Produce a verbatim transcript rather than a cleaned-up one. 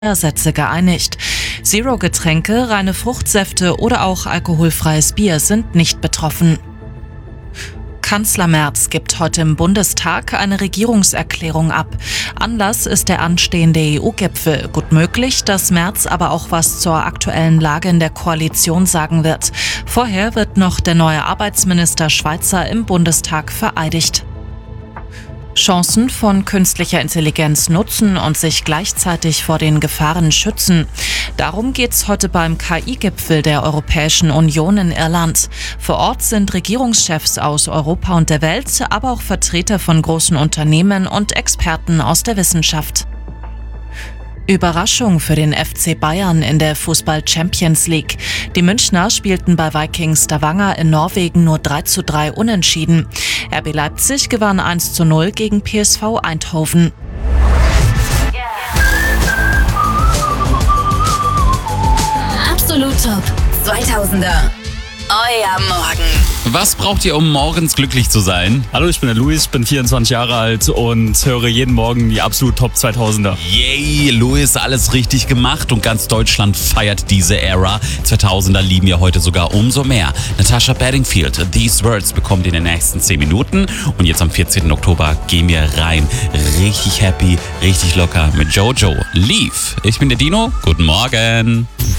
Sätze geeinigt. Zero-Getränke, reine Fruchtsäfte oder auch alkoholfreies Bier sind nicht betroffen. Kanzler Merz gibt heute im Bundestag eine Regierungserklärung ab. Anlass ist der anstehende E U-Gipfel. Gut möglich, dass Merz aber auch was zur aktuellen Lage in der Koalition sagen wird. Vorher wird noch der neue Arbeitsminister Schweizer im Bundestag vereidigt. Chancen von künstlicher Intelligenz nutzen und sich gleichzeitig vor den Gefahren schützen. Darum geht's heute beim K I-Gipfel der Europäischen Union in Irland. Vor Ort sind Regierungschefs aus Europa und der Welt, aber auch Vertreter von großen Unternehmen und Experten aus der Wissenschaft. Überraschung für den F C Bayern in der Fußball-Champions League. Die Münchner spielten bei Vikings Stavanger in Norwegen nur drei zu drei unentschieden. R B Leipzig gewann eins zu null gegen P S V Eindhoven. Absolut Top zweitausender. Euer Morgen. Was braucht ihr, um morgens glücklich zu sein? Hallo, ich bin der Luis, bin vierundzwanzig Jahre alt und höre jeden Morgen die Absolut Top zweitausender. Yay, Luis, alles richtig gemacht und ganz Deutschland feiert diese Ära. zweitausender lieben wir heute sogar umso mehr. Natasha Bedingfield, These Words bekommt ihr in den nächsten zehn Minuten und jetzt am vierzehnten Oktober gehen wir rein. Richtig happy, richtig locker mit Jojo. Leave. Ich bin der Dino, guten Morgen.